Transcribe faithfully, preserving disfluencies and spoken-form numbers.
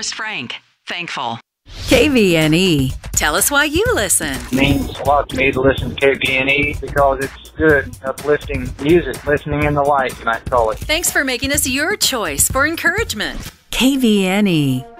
Forrest Frank. Thankful. K V N E. Tell us why you listen. It means a lot to me to listen to K V N E because it's good, uplifting music, listening in the light, you might call it. Thanks for making us your choice for encouragement. K V N E.